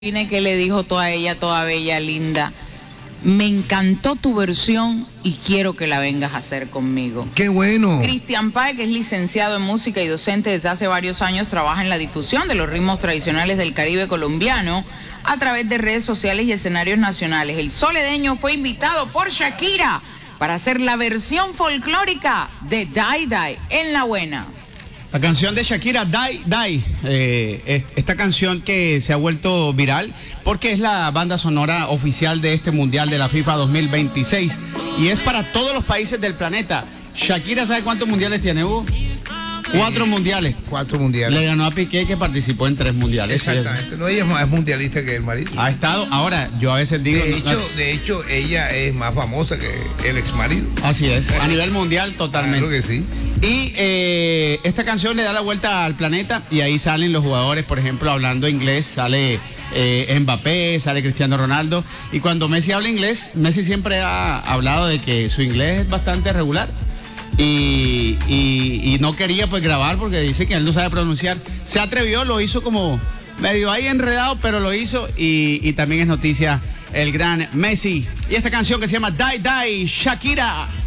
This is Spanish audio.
Vine que le dijo toda ella, toda bella, linda. Me encantó tu versión y quiero que la vengas a hacer conmigo. ¡Qué bueno! Cristian Páez, que es licenciado en música y docente desde hace varios años, trabaja en la difusión de los ritmos tradicionales del Caribe colombiano a través de redes sociales y escenarios nacionales. El soledeño fue invitado por Shakira para hacer la versión folclórica de Die Die en La Buena. La canción de Shakira, Die Die, esta canción que se ha vuelto viral porque es la banda sonora oficial de este Mundial de la FIFA 2026 y es para todos los países del planeta. Shakira, ¿sabe cuántos mundiales tiene, Hugo? 4 mundiales. 4 mundiales. Le ganó a Piqué, que participó en 3 mundiales. Exactamente. No, ella es más mundialista que el marido. Ha estado, ahora, yo a veces digo... De hecho, ella es más famosa que el ex marido. Así es, a nivel mundial totalmente. Claro que sí. Y esta canción le da la vuelta al planeta y ahí salen los jugadores, por ejemplo, hablando inglés, sale Mbappé, sale Cristiano Ronaldo. Y cuando Messi habla inglés, Messi siempre ha hablado de que su inglés es bastante regular. Y no quería pues grabar porque dice que él no sabe pronunciar. Se atrevió, lo hizo como medio ahí enredado, pero lo hizo y también es noticia el gran Messi. Y esta canción que se llama Die Die, Shakira.